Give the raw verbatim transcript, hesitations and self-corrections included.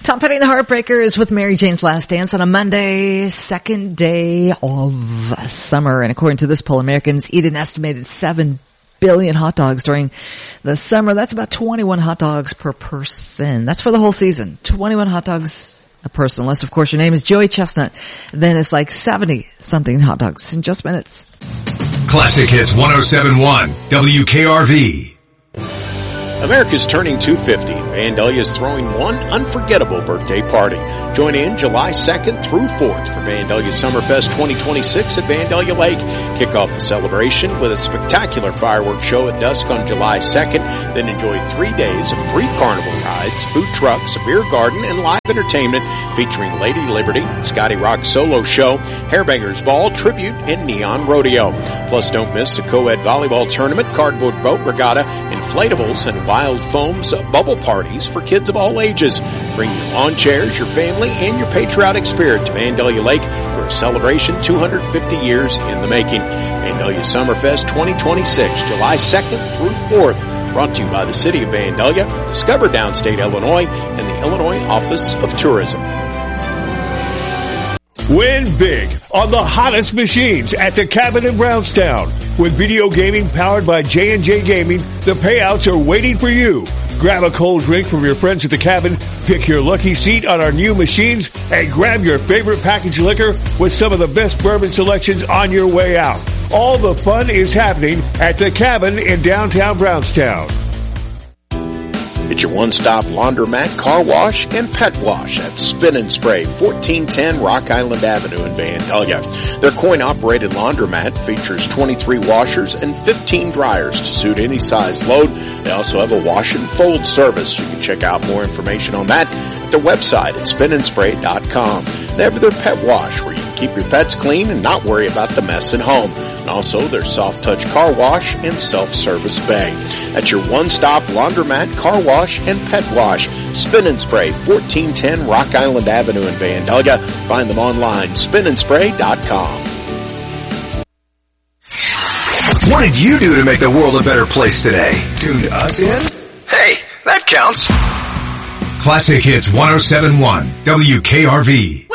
Tom Petty and the Heartbreakers with Mary Jane's Last Dance on a Monday, second day of summer. And according to this poll, Americans eat an estimated seven billion hot dogs during the summer. That's about twenty-one hot dogs per person. That's for the whole season. twenty-one hot dogs a person. Unless, of course, your name is Joey Chestnut. Then it's like seventy-something hot dogs in just minutes. Classic Hits one oh seven point one, W K R V. America's turning two fifty. Vandalia is throwing one unforgettable birthday party. Join in July second through fourth for Vandalia Summerfest twenty twenty-six at Vandalia Lake. Kick off the celebration with a spectacular fireworks show at dusk on July second. Then enjoy three days of free carnival rides, food trucks, a beer garden, and live entertainment featuring Lady Liberty, Scotty Rock Solo Show, Hairbangers Ball, Tribute, and Neon Rodeo. Plus, don't miss the co-ed volleyball tournament, cardboard boat regatta, inflatables, and wild foams bubble parties for kids of all ages. Bring your lawn chairs, your family, and your patriotic spirit to Vandalia Lake for a celebration two hundred fifty years in the making. Vandalia Summerfest twenty twenty-six, July second through fourth. Brought to you by the City of Vandalia, Discover Downstate Illinois, and the Illinois Office of Tourism. Win big on the hottest machines at the Cabin in Brownstown. With video gaming powered by J and J Gaming, the payouts are waiting for you. Grab a cold drink from your friends at the Cabin, pick your lucky seat on our new machines, and grab your favorite packaged liquor with some of the best bourbon selections on your way out. All the fun is happening at the Cabin in downtown Brownstown. It's your one-stop laundromat, car wash, and pet wash at Spin and Spray, fourteen ten Rock Island Avenue in Vandalia. Their coin-operated laundromat features twenty-three washers and fifteen dryers to suit any size load. They also have a wash and fold service. You can check out more information on that at their website at spin and spray dot com. They have their pet wash where you can keep your pets clean and not worry about the mess at home. And also their soft touch car wash and self-service bay. That's your one-stop laundromat, car wash, and pet wash. Spin and Spray, fourteen ten Rock Island Avenue in Vandalia. Find them online, spin and spray dot com. What did you do to make the world a better place today? Tuned us in? Hey, that counts. Classic Hits one oh seven point one, W K R V.